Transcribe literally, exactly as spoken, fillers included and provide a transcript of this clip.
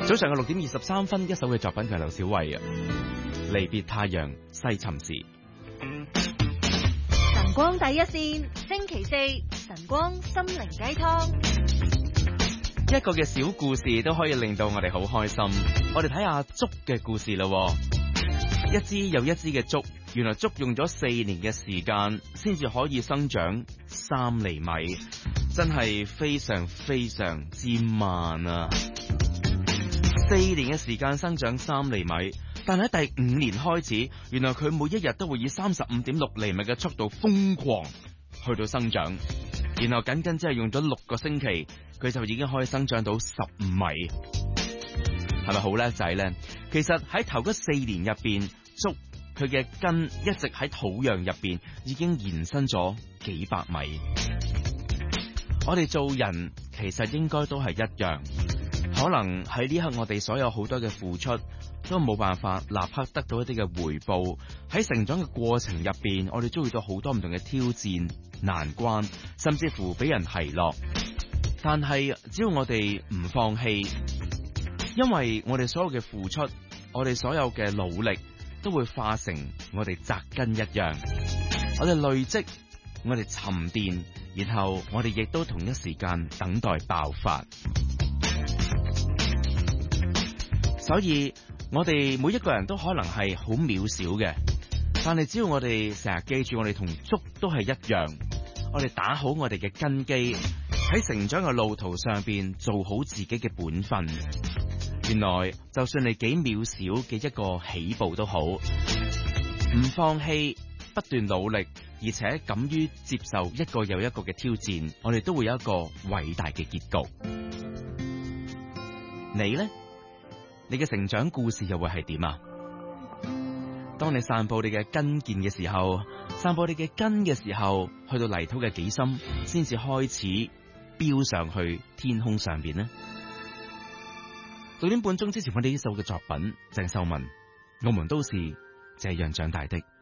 早上嘅六點二十三分，一首嘅作品係劉小慧啊，離別太陽西尋時。 晨光第一線，星期四晨光心靈雞湯。 一個嘅小故事都可以令到我哋好開心。我哋睇下竹嘅故事咯。一支又一支嘅竹，原來竹用咗四年嘅時間先至可以生長三厘米，真係非常非常之慢啊！四年嘅時間生長三厘米，但喺第五年開始，原來佢每一日都會以三十五點六厘米嘅速度瘋狂去到生長，然後僅僅只係用咗六個星期，佢就已經可以生長到十五米，係咪好叻仔呢？其實喺頭嗰四年入邊，竹佢嘅根一直喺土壤入邊已經延伸咗幾百米。我哋做人其實應該都係一樣，可能喺呢刻我哋所有好多嘅付出都冇辦法立刻得到一啲嘅回報。喺成長嘅過程入邊，我哋遭遇到好多唔同嘅挑戰、難關，甚至乎俾人奚落。但係只要我哋唔放棄，因為我哋所有嘅付出，我哋所有嘅努力都會化成我哋扎根一樣，我哋累積，我哋沉澱，然後我哋亦都同一時間等待爆發。所以我哋每一個人都可能係好渺小嘅，但係只要我哋成日記住我哋同竹都係一樣，我哋打好我哋嘅根基，喺成長嘅路途上邊做好自己嘅本分。原來就算你幾渺小嘅一個起步都好，唔放棄，不斷努力，而且敢於接受一個又一個嘅挑戰，我哋都會有一個偉大嘅結局。你呢？你嘅成長故事又會係點啊？當你散布你嘅根建嘅時候，散布你嘅根嘅時候，去到泥土嘅幾深，先至開始飆上去天空上邊呢？六點半鐘之前，我哋呢首嘅作品，鄭秀文，我們都是這樣長大的。